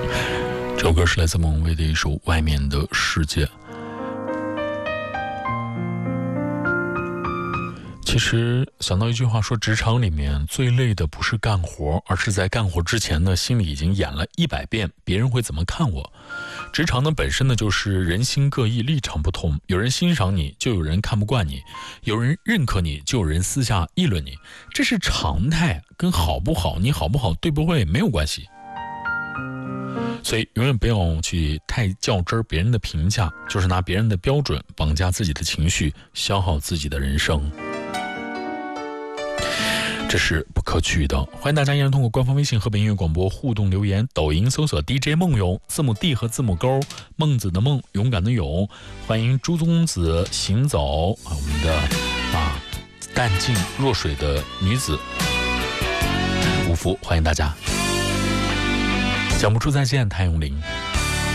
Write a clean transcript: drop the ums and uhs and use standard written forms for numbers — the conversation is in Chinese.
这首歌是来自孟薇的一首《外面的世界》。其实想到一句话说，职场里面最累的不是干活，而是在干活之前呢，心里已经演了100遍别人会怎么看我。职场呢本身呢就是人心各异，立场不同，有人欣赏你，就有人看不惯你；有人认可你，就有人私下议论你，这是常态，跟好不好、你好不好、对不对没有关系。所以永远不要去太较真儿别人的评价，就是拿别人的标准绑架自己的情绪，消耗自己的人生，这是不可取的。欢迎大家依然通过官方微信河北音乐广播互动留言，抖音搜索 DJ 梦勇，字母 D 和字母勾，孟子的孟，勇敢的勇。欢迎朱宗子行走，我们的淡静若水的女子五福，欢迎大家。讲不出再见，谭咏麟。